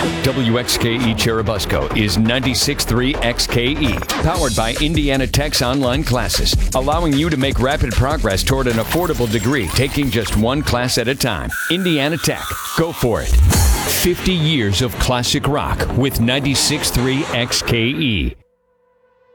WXKE Cherubusco is 96.3 XKE, powered by Indiana Tech's online classes, allowing you to make rapid progress toward an affordable degree, taking just one class at a time. Indiana Tech, go for it. 50 years of classic rock with 96.3 XKE.